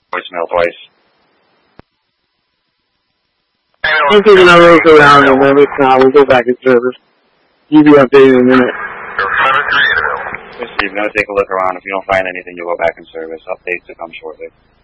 voicemail twice. I'm taking our roads around and then we'll go back in service. You'll be updated in a minute. Steve, I'm going to take a look around. If you don't find anything, you'll go back in service. Updates to come shortly.